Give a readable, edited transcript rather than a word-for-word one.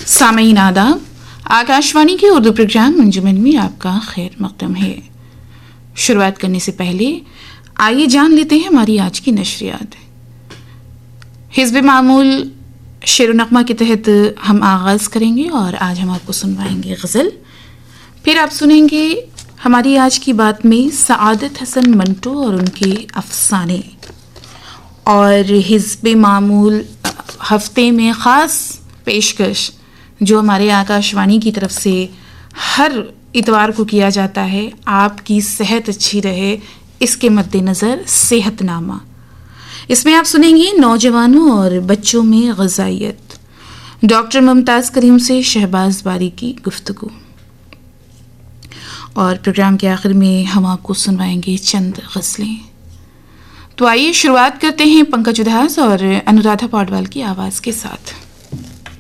सामईन आदाब, आकाशवाणी के उर्दू प्रोग्राम अंजुमन में आपका खैर मकदम है। शुरुआत करने से पहले आइए जान लेते हैं हमारी आज की नशरियात। हिज़्ब मामूल शेर नगमा के तहत हम आगाज़ करेंगे और आज हम आपको सुनवाएंगे गज़ल। फिर आप सुनेंगे हमारी आज की बात में सआदत हसन मंटो और उनके अफसाने, और हिज़्ब मामूल हफ्ते में ख़ास पेशकश जो हमारे आकाशवाणी की तरफ से हर इतवार को किया जाता है, आपकी सेहत अच्छी रहे इसके मद्देनज़र सेहतनामा। इसमें आप सुनेंगे नौजवानों और बच्चों में ग़िज़ाइयत, डॉक्टर मुमताज़ करीम से शहबाज बारी की गुफ्तगू, और प्रोग्राम के आखिर में हम आपको सुनवाएंगे चंद गज़लें। तो आइए शुरुआत करते हैं पंकज उधास और अनुराधा पौडवाल की आवाज़ के साथ।